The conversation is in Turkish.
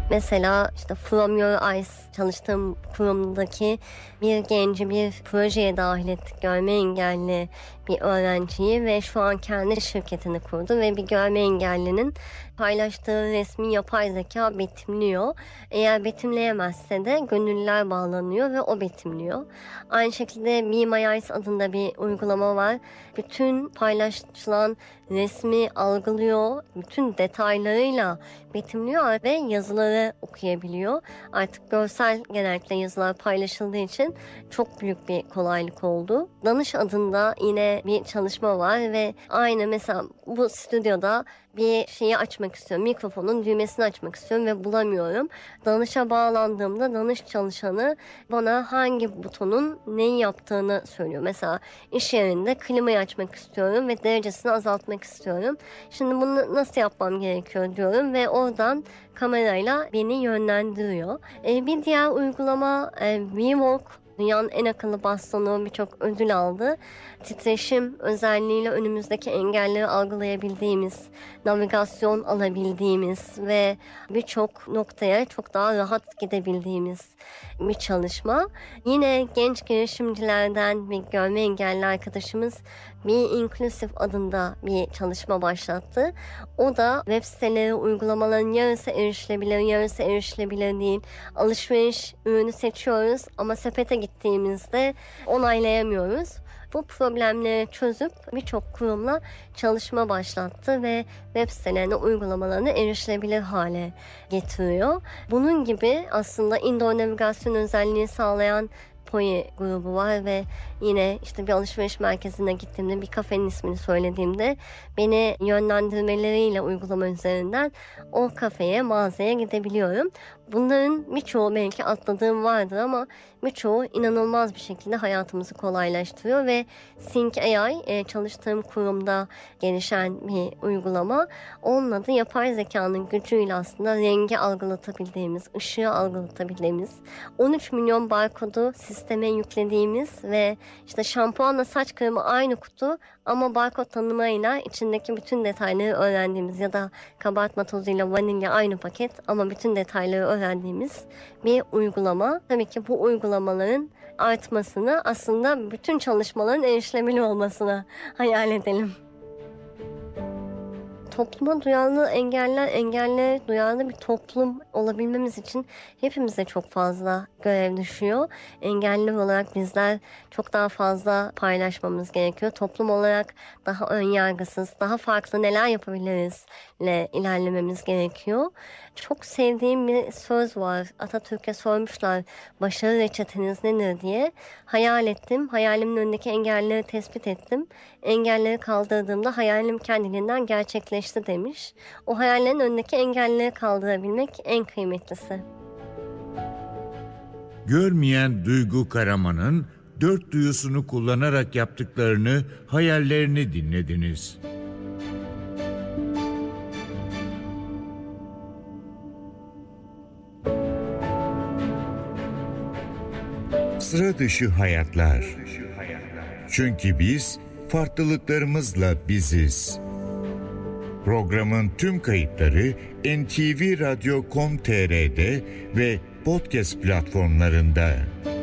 Mesela işte From Your Eyes çalıştığım kurumdaki bir genci bir projeye dahil ettik, görme engelli bir öğrenciyi ve şu an kendi şirketini kurdu ve bir görme engellinin paylaştığı resmi yapay zeka betimliyor. Eğer betimleyemezse de gönüllüler bağlanıyor ve o betimliyor. Aynı şekilde Be My Eyes adında bir uygulama var. Bütün paylaşılan resmi algılıyor, bütün detaylarıyla betimliyor ve yazıları okuyabiliyor. Artık görsel genellikle yazılar paylaşıldığı için çok büyük bir kolaylık oldu. Danış adında yine bir çalışma var ve aynı mesela bu stüdyoda bir şeyi açmak istiyorum. Mikrofonun düğmesini açmak istiyorum ve bulamıyorum. Danış'a bağlandığımda danış çalışanı bana hangi butonun neyi yaptığını söylüyor. Mesela iş yerinde klimayı açmak istiyorum ve derecesini azaltmak istiyorum. Şimdi bunu nasıl yapmam gerekiyor diyorum ve oradan kamerayla beni yönlendiriyor. Bir diğer uygulama WeWalk. Dünyanın en akıllı bastonu, birçok ödül aldı. Titreşim özelliğiyle önümüzdeki engelleri algılayabildiğimiz, navigasyon alabildiğimiz ve birçok noktaya çok daha rahat gidebildiğimiz bir çalışma. Yine genç girişimcilerden bir görme engelli arkadaşımız Be Inclusive adında bir çalışma başlattı. O da web siteleri, uygulamaların yarısı erişilebilir, yarısı erişilebilir değil. Alışveriş ürünü seçiyoruz ama sepete gittiğimizde onaylayamıyoruz. Bu problemleri çözüp birçok kurumla çalışma başlattı ve web sitelerine, uygulamalarına erişilebilir hale getiriyor. Bunun gibi aslında indoor navigasyon özelliği sağlayan POI grubu var ve yine işte bir alışveriş merkezine gittiğimde bir kafenin ismini söylediğimde beni yönlendirmeleriyle uygulama üzerinden o kafeye, mağazaya gidebiliyorum. Bunların birçoğu belki atladığım vardır ama birçoğu inanılmaz bir şekilde hayatımızı kolaylaştırıyor ve Sync AI çalıştığım kurumda gelişen bir uygulama. Onun adı yapay zekanın gücüyle aslında rengi algılatabildiğimiz, ışığı algılatabildiğimiz, 13 milyon barkodu sisteme yüklediğimiz ve işte şampuanla saç kremi aynı kutu ama barkod tanımayla içindeki bütün detayları öğrendiğimiz ya da kabartma tozuyla vanilya aynı paket ama bütün detayları öğrendiğimiz bir uygulama. Tabii ki bu uygulamaların artmasını aslında bütün çalışmaların erişilebilir olmasına hayal edelim. Topluma duyarlı engellere duyarlı bir toplum olabilmemiz için hepimize çok fazla görev düşüyor. Engelli olarak bizler çok daha fazla paylaşmamız gerekiyor. Toplum olarak daha önyargısız, daha farklı neler yapabilirizle ilerlememiz gerekiyor. Çok sevdiğim bir söz var. Atatürk'e sormuşlar başarı reçeteniz nedir diye. Hayal ettim. Hayalimin önündeki engelleri tespit ettim. Engelleri kaldırdığımda hayalim kendiliğinden gerçekleşti demiş. O hayallerin önündeki engelleri kaldırabilmek en kıymetlisi. Görmeyen Duygu Karaman'ın 4 duyusunu kullanarak yaptıklarını, hayallerini dinlediniz. Sıra dışı hayatlar. Çünkü biz farklılıklarımızla biziz. Programın tüm kayıtları NTV Radyo.com.tr'de ve podcast platformlarında.